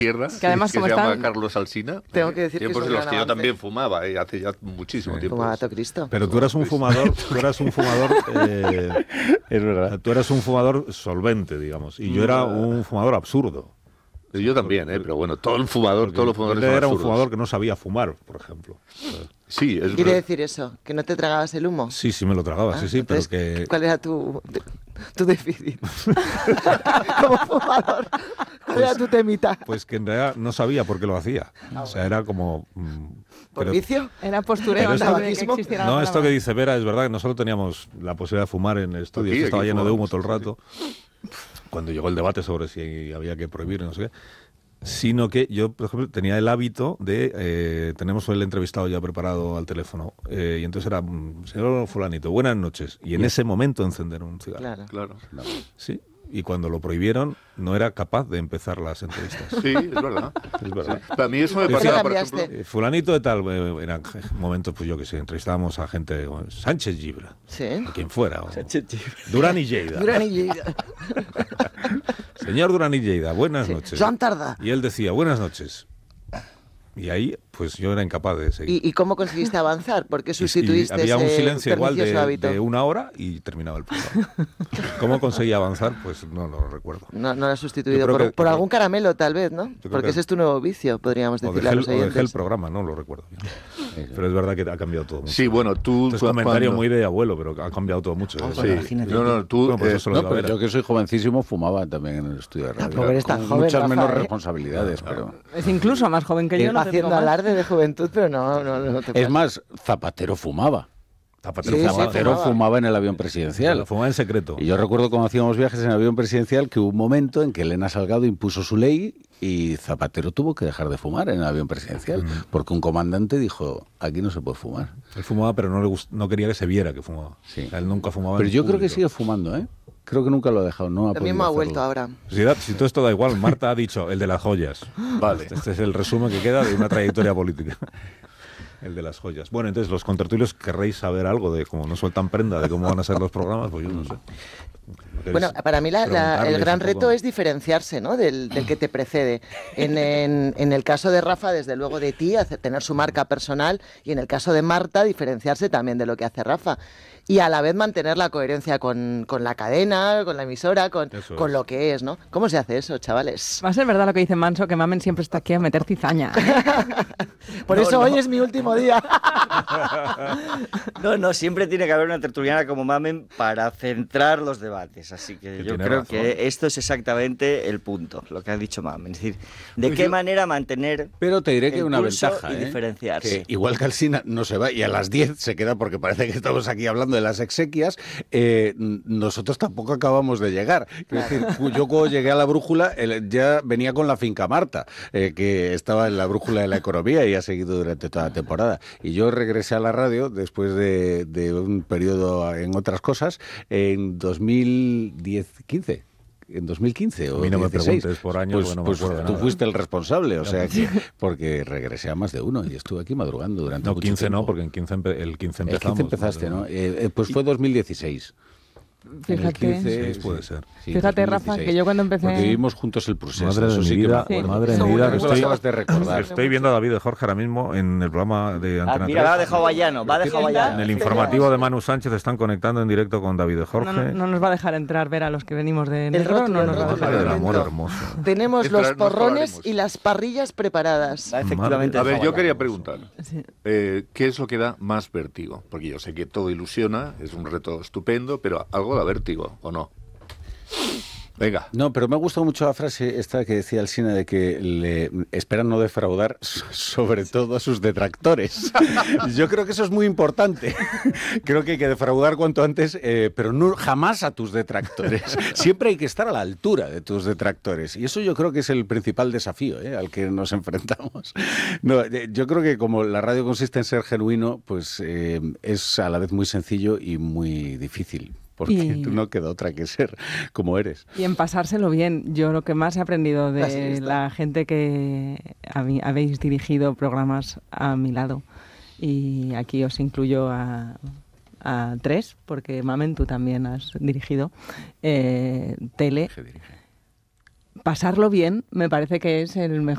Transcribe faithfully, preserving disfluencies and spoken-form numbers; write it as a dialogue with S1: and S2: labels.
S1: izquierda,
S2: que además
S1: que
S2: como
S1: se llama
S2: están...
S1: Carlos Alsina.
S3: Tengo que decir que
S1: tiempos
S3: es
S1: en
S3: un
S1: los
S3: gran
S1: que yo
S3: avance.
S1: también fumaba, eh, hace ya muchísimo tiempo.
S3: Fumaba todo Cristo.
S4: Pero tú eras un fumador, tú eras un fumador, eh,
S5: Es verdad.
S4: tú eras un fumador solvente, digamos, y yo era un fumador absurdo.
S1: Yo también, eh, pero bueno, todo el fumador,
S4: Porque
S1: todos los fumadores
S4: yo
S1: son
S4: era un
S1: absurdos.
S4: fumador que no sabía fumar, por ejemplo.
S1: Sí, es
S3: ¿Quiere
S1: verdad.
S3: decir eso? ¿Que no te tragabas el humo?
S4: Sí, sí me lo tragaba,
S3: Ah,
S4: sí, sí,
S3: entonces,
S4: pero que...
S3: ¿cuál era tu, tu déficit? Como fumador, ¿cuál era tu temita?
S4: Pues que en realidad no sabía por qué lo hacía. O sea, era como... mm,
S3: ¿Por
S4: pero-
S3: vicio?
S2: Era postureo
S4: Pero
S2: antes
S4: esto-
S2: de que existiera la
S4: No, esto
S2: palabra.
S4: que dice Vera es verdad que nosotros teníamos la posibilidad de fumar en el estudio,
S1: Aquí,
S4: esto estaba
S1: aquí
S4: lleno de humo
S1: fumamos,
S4: todo el rato, cuando llegó el debate sobre si había que prohibir, no sé qué, sino que yo, por ejemplo, tenía el hábito de, eh, tenemos el entrevistado ya preparado al teléfono, eh, y entonces era, mm, señor fulanito, buenas noches, y en ese momento encender un cigarro.
S3: Claro.
S1: Claro.
S4: Sí, y cuando lo prohibieron no era capaz de empezar las entrevistas.
S1: Sí, es verdad.
S4: Es verdad.
S1: Para mí eso me
S4: ¿Por qué
S1: pasaba, por
S3: cambiaste?
S1: ejemplo...
S4: Eh, Fulanito de tal, eh, eran momentos, pues yo que sé, entrevistábamos a gente, bueno, Sánchez Gibra,
S3: Sí.
S4: o quien fuera, o Durán y Lleida.
S3: Durán y Lleida.
S4: Señor Durán y Lleida, buenas
S3: Sí.
S4: noches.
S3: Joan Tardá.
S4: Y él decía, buenas noches. Y ahí, pues yo era incapaz de seguir.
S3: ¿Y, ¿Y cómo conseguiste avanzar? ¿Por qué
S4: Y- y
S3: sustituiste
S4: había un
S3: ese
S4: silencio igual de,
S3: pernicioso hábito?
S4: de una hora y terminaba el programa. ¿Cómo conseguí avanzar? Pues no lo recuerdo.
S3: No, no lo has sustituido
S4: Yo creo
S3: por,
S4: que-
S3: por
S4: yo
S3: algún caramelo, tal vez, ¿no?
S4: creo
S3: Porque
S4: que-
S3: ese es tu nuevo vicio, podríamos
S4: O
S3: decirle
S4: dejé,
S3: a
S4: el,
S3: los
S4: o dejé el
S3: oyentes.
S4: programa, no lo recuerdo bien. Pero es verdad que ha cambiado todo mucho.
S1: Sí, bueno, tú...
S4: Esto es
S1: cu-
S4: comentario
S1: cuando-
S4: muy de abuelo, pero ha cambiado todo mucho.
S5: Vamos
S4: ¿eh?
S5: a ver.
S1: Sí.
S5: Imagínate
S1: No, no, tú...
S4: Bueno, pues
S1: eh,
S4: eso lo
S5: No,
S4: digo,
S5: pero
S4: Vera.
S5: yo que soy jovencísimo fumaba también en el estudio de radio.
S3: Tampoco eres tan
S5: Con
S3: joven,
S5: muchas
S3: Rafa,
S5: menos
S3: ¿eh?
S5: responsabilidades, pero...
S2: Es incluso más joven que yo, no te digo
S3: Haciendo
S2: más.
S3: alarde de juventud, pero no, no, no te
S5: Es
S3: pases.
S5: más, Zapatero fumaba.
S4: Zapatero
S3: Sí, sí,
S4: fumaba.
S5: Zapatero
S3: fumaba.
S5: fumaba en el avión presidencial.
S4: Fumaba en secreto.
S5: Y yo recuerdo cuando hacíamos viajes en avión presidencial que hubo un momento en que Elena Salgado impuso su ley y Zapatero tuvo que dejar de fumar en el avión presidencial porque un comandante dijo, aquí no se puede fumar.
S4: Él fumaba, pero no le gust- no quería que se viera que fumaba.
S5: Sí.
S4: O sea, él nunca fumaba.
S5: Pero
S4: en
S5: yo creo que
S4: público.
S5: sigue fumando, ¿eh? Creo que nunca lo ha dejado. No ha
S3: También me
S5: podido
S3: ha vuelto
S5: hacerlo.
S3: ahora.
S4: Si, da- si todo esto da igual, Marta ha dicho el de las joyas.
S1: Vale.
S4: Este es el resumen que queda de una trayectoria política. El de las joyas. Bueno, entonces los contertulios querréis saber algo de cómo no sueltan prenda, de cómo van a ser los programas, pues yo no sé. ¿Queréis
S3: Bueno, para mí la- la- el
S4: preguntarles
S3: gran
S4: un poco?
S3: reto es diferenciarse, ¿no? del, del que te precede. En, en- en el caso de Rafa, desde luego de ti, hace- tener su marca personal, y en el caso de Marta, diferenciarse también de lo que hace Rafa. Y a la vez mantener la coherencia con, con la cadena, con la emisora, con,
S4: Eso
S3: con
S4: es.
S3: lo que es, ¿no? ¿Cómo se hace eso, chavales?
S2: Va a ser verdad lo que dice Manso, que Mamen siempre está aquí a meter cizaña.
S3: Por
S6: No,
S3: eso
S6: no.
S3: hoy es mi último día.
S6: No, no, siempre tiene que haber una tertuliana como Mamen para centrar los debates. Así que,
S4: Que
S6: yo
S4: tiene
S6: creo
S4: razón.
S6: que esto es exactamente el punto, lo que ha dicho Mamen. Es decir, de
S1: Pues
S6: qué
S1: yo-
S6: manera mantener
S5: Pero te diré que hay
S6: el
S5: una
S6: pulso
S5: ventaja,
S6: y
S5: ¿eh?
S6: diferenciarse.
S5: Que igual que Alsina no se va y a las diez se queda porque parece que estamos aquí hablando de las exequias, eh, n- nosotros tampoco acabamos de llegar. Quiero decir, yo cuando llegué a la brújula el- ya venía con la finca Marta, eh, que estaba en la brújula de la economía y ha seguido durante toda la temporada. Y yo regresé a la radio después de, de un periodo en otras cosas en dos mil diez quince. En dos mil quince o
S4: A mí no me
S5: dieciséis.
S4: preguntes por años,
S5: Pues,
S4: porque no me
S5: pues
S4: acuerdo de
S5: tú
S4: nada.
S5: fuiste el responsable, o sea que porque regresé a más de uno y estuve aquí madrugando durante
S4: No,
S5: mucho
S4: quince no,
S5: tiempo.
S4: porque en quince empe- el quince
S5: El
S4: empezamos.
S5: quince empezaste, ¿no? Eh, eh, pues fue dos mil dieciséis. En el
S2: Fíjate.
S5: quince,
S4: Sí, puede ser.
S2: Fíjate, Rafa, que yo cuando empecé-
S5: Porque vivimos juntos el proceso.
S4: Madre de
S5: eso
S4: mi
S5: sí que me
S4: vida,
S5: acuerdo.
S4: madre de
S3: Seguro,
S4: mi vida, que
S5: Eso lo
S4: estoy,
S5: acabas de recordar.
S4: estoy viendo a David de Jorge ahora mismo en el programa de
S6: Ah,
S4: Antena
S6: mira,
S4: tres.
S6: va de hawaiano, va de
S4: En
S6: hawaiano.
S4: el informativo de Manu Sánchez están conectando en directo con David de Jorge.
S2: No, no, no nos va a dejar entrar ver a los que venimos de
S3: El
S2: negro,
S3: rótulo,
S2: no nos
S3: el
S2: va a
S3: rótulo.
S2: dejar
S4: Madre del
S2: entrar.
S4: amor
S3: Dentro.
S4: hermoso.
S3: Tenemos
S1: Entra-
S3: los
S1: nos
S3: porrones
S1: probaremos.
S3: y las parrillas preparadas.
S6: Va efectivamente
S1: A
S6: de
S1: ver, yo
S6: hawaiano.
S1: quería preguntar,
S2: Sí.
S1: eh, ¿qué es lo que da más vértigo? Porque yo sé que todo ilusiona, es un reto estupendo, pero algo da vértigo, ¿o no? Venga.
S5: No, pero me ha gustado mucho la frase esta que decía Alsina de que le esperan no defraudar so- sobre todo a sus detractores. Yo creo que eso es muy importante. Creo que hay que defraudar cuanto antes, eh, pero no jamás a tus detractores. Siempre hay que estar a la altura de tus detractores. Y eso yo creo que es el principal desafío, ¿eh? al que nos enfrentamos. No, eh, yo creo que como la radio consiste en ser genuino, pues eh, es a la vez muy sencillo y muy difícil. Porque
S2: Y-
S5: tú no queda otra que ser como eres.
S2: Y en pasárselo bien. Yo lo que más he aprendido
S3: Así
S2: de
S3: está.
S2: la gente que habi- habéis dirigido programas a mi lado, y aquí os incluyo a, a tres, porque Mamen, tú también has dirigido, eh, tele. Pasarlo bien me parece que es el mejor